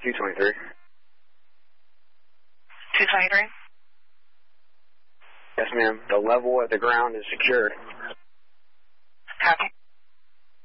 223. 223? Yes, ma'am. The level at the ground is secure. Copy.